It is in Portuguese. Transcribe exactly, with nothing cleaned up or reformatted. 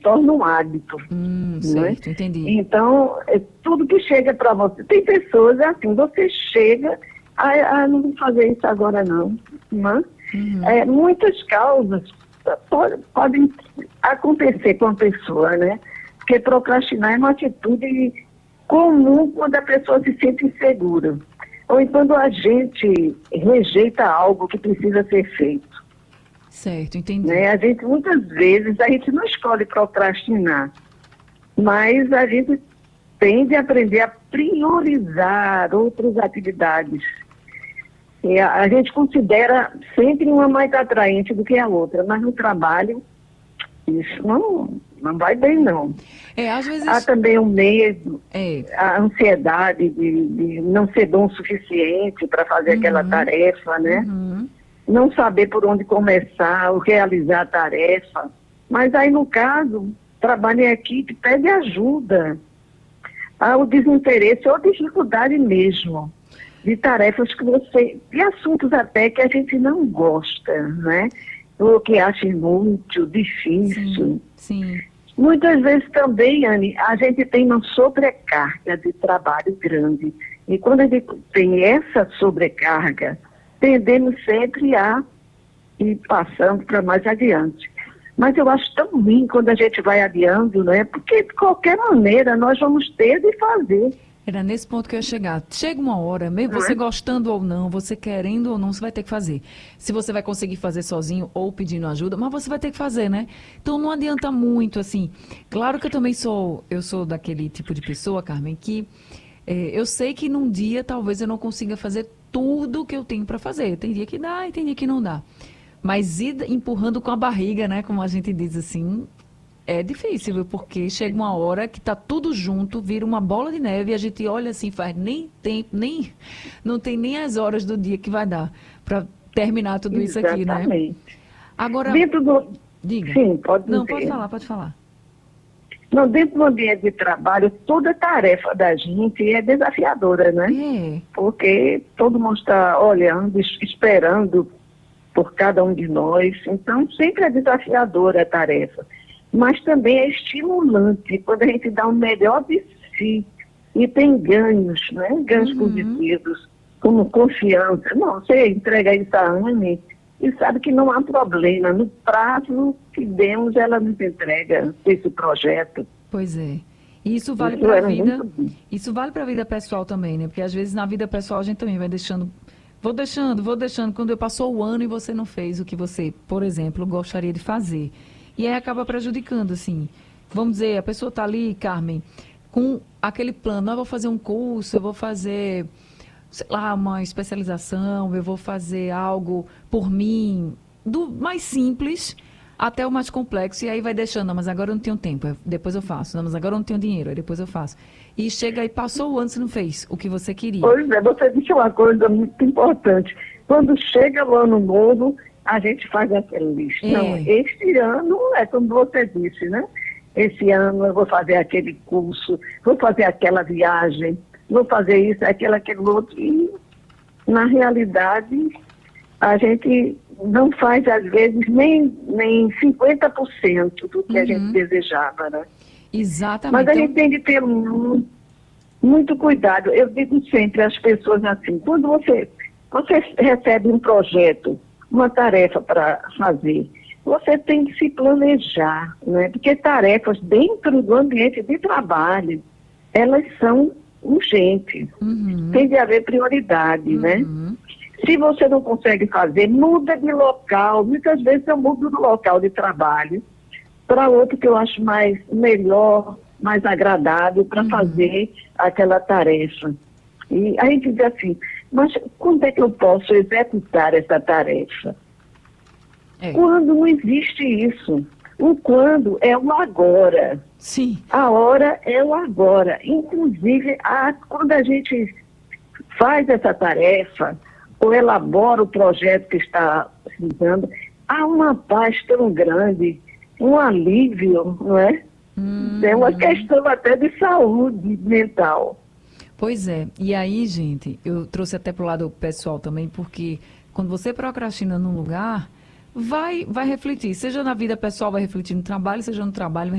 torna um hábito. Hum, não é? certo, entendi. Então, é, tudo que chega para você. Tem pessoas assim, você chega, ah, ah, não vou fazer isso agora não. não é? Uhum. É, muitas causas pode, podem acontecer com a pessoa, né? Porque procrastinar é uma atitude comum quando a pessoa se sente insegura. Ou quando a gente rejeita algo que precisa ser feito. Certo, entendi. Né? A gente, muitas vezes, a gente não escolhe procrastinar, mas a gente tende a aprender a priorizar outras atividades. E a, a gente considera sempre uma mais atraente do que a outra, mas no trabalho, isso não, não vai bem, não. É, às vezes... Há também o medo, É. a ansiedade de, de não ser bom o suficiente para fazer Uhum. aquela tarefa, né? Uhum. Não saber por onde começar, ou realizar a tarefa. Mas aí, no caso, trabalho em equipe pede ajuda. Há o desinteresse ou dificuldade mesmo de tarefas que você... de assuntos até que a gente não gosta, né? Ou que acha inútil, difícil. Sim, sim. Muitas vezes também, Anne, a gente tem uma sobrecarga de trabalho grande. E quando a gente tem essa sobrecarga, tendemos sempre a ir passando para mais adiante. Mas eu acho tão ruim quando a gente vai adiando, né? Porque de qualquer maneira nós vamos ter de fazer. Era nesse ponto que eu ia chegar. Chega uma hora, mesmo você gostando ou não, você querendo ou não, você vai ter que fazer. Se você vai conseguir fazer sozinho ou pedindo ajuda, mas você vai ter que fazer, né? Então não adianta muito, assim. Claro que eu também sou, eu sou daquele tipo de pessoa, Carmen, que é, eu sei que num dia talvez eu não consiga fazer tudo que eu tenho para fazer. Tem dia que dá e tem dia que não dá. Mas ir empurrando com a barriga, né, como a gente diz assim, é difícil, viu? Porque chega uma hora que tá tudo junto, vira uma bola de neve e a gente olha assim, faz nem tempo, nem não tem nem as horas do dia que vai dar para terminar tudo isso aqui, né? Exatamente. Agora, Dentro do... diga. Sim, pode dizer. Não, pode falar, pode falar. Não, dentro do ambiente de trabalho, toda tarefa da gente é desafiadora, né? É. Porque todo mundo está olhando, es- esperando por cada um de nós. Então, sempre é desafiadora a tarefa. Mas também é estimulante quando a gente dá o melhor de si e tem ganhos, né? Ganhos Uhum. positivos, como confiança. Não, você entrega isso a Anne e sabe que não há problema. No prazo que demos, ela nos entrega esse projeto. Pois é. E isso vale Isso para a era vida. muito bom. Isso vale para a vida pessoal também, né? Porque às vezes na vida pessoal a gente também vai deixando, vou deixando, vou deixando. Quando eu passou o ano e você não fez o que você, por exemplo, gostaria de fazer. E aí acaba prejudicando, assim. Vamos dizer, a pessoa está ali, Carmen, com aquele plano, ah, eu vou fazer um curso, eu vou fazer, sei lá, uma especialização, eu vou fazer algo por mim, do mais simples até o mais complexo, e aí vai deixando, não, mas agora eu não tenho tempo, aí depois eu faço, não, mas agora eu não tenho dinheiro, aí depois eu faço. E chega aí, passou o ano, você não fez o que você queria. Pois é, você disse uma coisa muito importante. Quando chega o ano novo, a gente faz aquele lista. É. Não, este ano é como você disse, né? Esse ano eu vou fazer aquele curso, vou fazer aquela viagem, vou fazer isso, aquilo, aquele outro. E, na realidade, a gente não faz, às vezes, nem, nem cinquenta por cento do que a gente Uhum. desejava, né? Exatamente. Mas a Então, gente tem de ter muito, muito cuidado. Eu digo sempre às pessoas assim, quando você, você recebe um projeto, uma tarefa para fazer, você tem que se planejar, né? Porque tarefas dentro do ambiente de trabalho, elas são urgentes. Uhum. Tem de haver prioridade, né? Uhum. Se você não consegue fazer, muda de local. Muitas vezes eu mudo do local de trabalho para outro que eu acho mais melhor, mais agradável para Uhum. fazer aquela tarefa. E a gente diz assim, mas quando é que eu posso executar essa tarefa? É. Quando não existe isso. O quando é o agora. Sim. A hora é o agora. Inclusive, a, quando a gente faz essa tarefa, ou elabora o projeto que está precisando, há uma paz tão grande, um alívio, não é? Hum. É uma questão até de saúde mental. Pois é. E aí, gente, eu trouxe até pro lado pessoal também, porque quando você procrastina num lugar, vai, vai refletir. Seja na vida pessoal, vai refletir no trabalho, seja no trabalho, vai